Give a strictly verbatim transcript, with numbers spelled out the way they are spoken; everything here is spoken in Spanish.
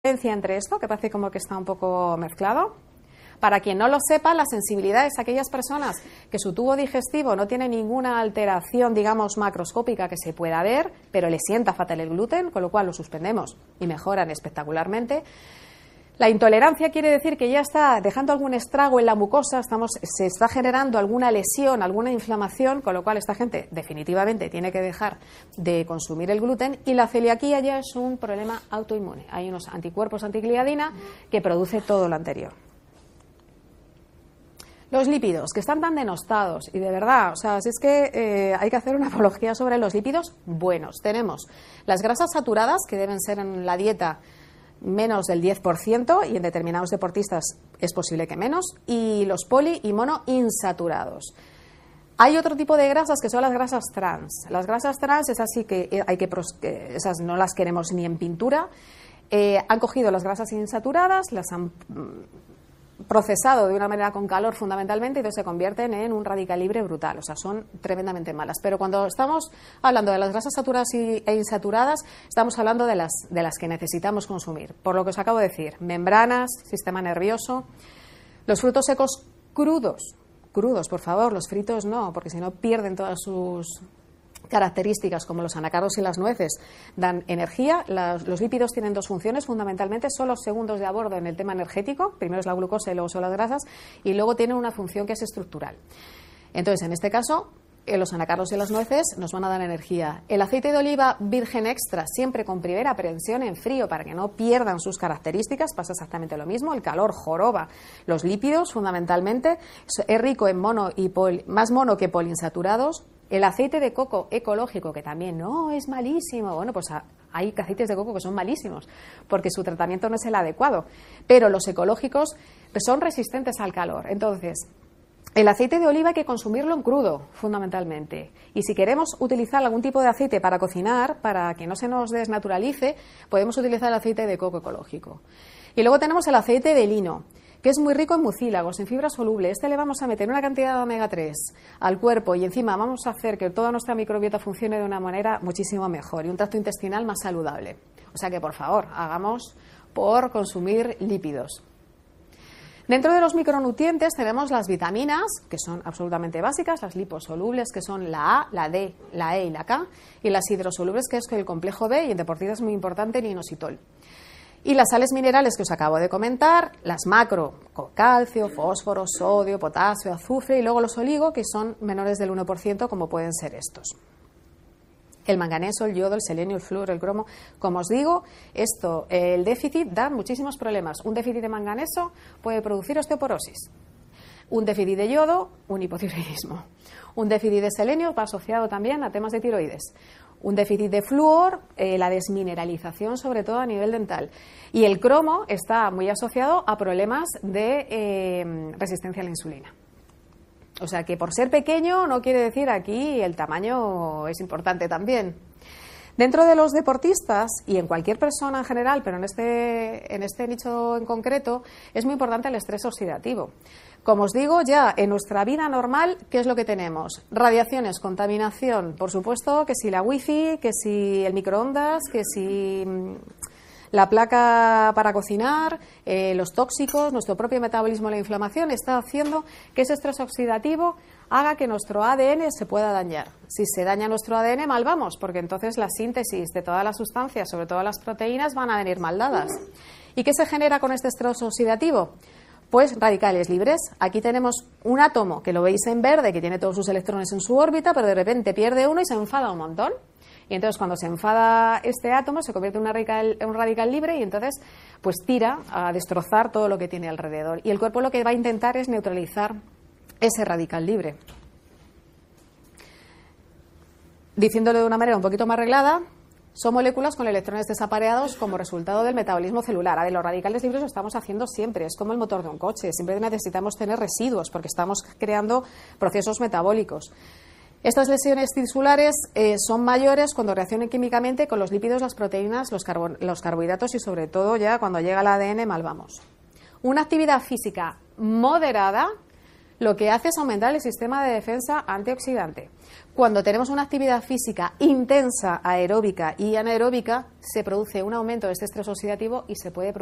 entre esto, que parece como que está un poco mezclado. Para quien no lo sepa, la sensibilidad es aquellas personas que su tubo digestivo no tiene ninguna alteración, digamos, macroscópica que se pueda ver, pero le sienta fatal el gluten, con lo cual lo suspendemos y mejoran espectacularmente. La intolerancia quiere decir que ya está dejando algún estrago en la mucosa, estamos, se está generando alguna lesión, alguna inflamación, con lo cual esta gente definitivamente tiene que dejar de consumir el gluten. Y la celiaquía ya es un problema autoinmune. Hay unos anticuerpos antigliadina que produce todo lo anterior. Los lípidos, que están tan denostados, y de verdad, o sea, si es que eh, hay que hacer una apología sobre los lípidos buenos. Tenemos las grasas saturadas, que deben ser en la dieta menos del diez por ciento, y en determinados deportistas es posible que menos, y los poli y monoinsaturados. Hay otro tipo de grasas que son las grasas trans. Las grasas trans, esas sí que hay que, esas no las queremos ni en pintura. Eh, han cogido las grasas insaturadas, las han procesado de una manera con calor fundamentalmente, y entonces se convierten en un radical libre brutal, o sea, son tremendamente malas. Pero cuando estamos hablando de las grasas saturadas y, e insaturadas, estamos hablando de las, de las que necesitamos consumir. Por lo que os acabo de decir, membranas, sistema nervioso, los frutos secos crudos, crudos, por favor, los fritos no, porque si no pierden todas sus características, como los anacardos y las nueces, dan energía. Las, los lípidos tienen dos funciones, fundamentalmente son los segundos de a bordo en el tema energético, primero es la glucosa y luego son las grasas, y luego tienen una función que es estructural. Entonces, en este caso, eh, los anacardos y las nueces nos van a dar energía. El aceite de oliva virgen extra, siempre con primera prensión en frío para que no pierdan sus características, pasa exactamente lo mismo. El calor joroba los lípidos, fundamentalmente, es rico en mono y poli, más mono que poliinsaturados. El aceite de coco ecológico, que también no es malísimo, bueno, pues hay aceites de coco que son malísimos porque su tratamiento no es el adecuado, pero los ecológicos son resistentes al calor. Entonces, el aceite de oliva hay que consumirlo en crudo, fundamentalmente. Y si queremos utilizar algún tipo de aceite para cocinar, para que no se nos desnaturalice, podemos utilizar el aceite de coco ecológico. Y luego tenemos el aceite de lino, que es muy rico en mucílagos, en fibra soluble. Este le vamos a meter una cantidad de omega tres al cuerpo y encima vamos a hacer que toda nuestra microbiota funcione de una manera muchísimo mejor y un tracto intestinal más saludable. O sea que, por favor, hagamos por consumir lípidos. Dentro de los micronutrientes tenemos las vitaminas, que son absolutamente básicas, las liposolubles, que son la A, la D, la E y la K, y las hidrosolubles, que es el complejo B, y en deportistas es muy importante el inositol. Y las sales minerales que os acabo de comentar, las macro, con calcio, fósforo, sodio, potasio, azufre, y luego los oligo, que son menores del uno por ciento, como pueden ser estos. El manganeso, el yodo, el selenio, el flúor, el cromo. Como os digo, esto, el déficit da muchísimos problemas. Un déficit de manganeso puede producir osteoporosis. Un déficit de yodo, un hipotiroidismo. Un déficit de selenio va asociado también a temas de tiroides. Un déficit de flúor, eh, la desmineralización, sobre todo a nivel dental. Y el cromo está muy asociado a problemas de eh, resistencia a la insulina. O sea que por ser pequeño no quiere decir aquí el tamaño es importante también. Dentro de los deportistas y en cualquier persona en general, pero en este, en este nicho en concreto, es muy importante el estrés oxidativo. Como os digo, ya en nuestra vida normal, ¿qué es lo que tenemos? Radiaciones, contaminación, por supuesto, que si la wifi, que si el microondas, que si la placa para cocinar, eh, los tóxicos, nuestro propio metabolismo, la inflamación, está haciendo que ese estrés oxidativo haga que nuestro A D N se pueda dañar. Si se daña nuestro A D N, mal vamos, porque entonces la síntesis de todas las sustancias, sobre todo las proteínas, van a venir mal dadas. ¿Y qué se genera con este estrés oxidativo? Pues radicales libres. Aquí tenemos un átomo que lo veis en verde, que tiene todos sus electrones en su órbita, pero de repente pierde uno y se enfada un montón. Y entonces cuando se enfada este átomo se convierte en una radical, un radical libre y entonces pues tira a destrozar todo lo que tiene alrededor. Y el cuerpo lo que va a intentar es neutralizar ese radical libre. Diciéndolo de una manera un poquito más arreglada, son moléculas con electrones desapareados como resultado del metabolismo celular. A ver, los radicales libres lo estamos haciendo siempre, es como el motor de un coche, siempre necesitamos tener residuos porque estamos creando procesos metabólicos. Estas lesiones tisulares eh, son mayores cuando reaccionan químicamente con los lípidos, las proteínas, los, carbo los carbohidratos y sobre todo ya cuando llega al A D N mal vamos. Una actividad física moderada lo que hace es aumentar el sistema de defensa antioxidante. Cuando tenemos una actividad física intensa, aeróbica y anaeróbica, se produce un aumento de este estrés oxidativo y se puede producir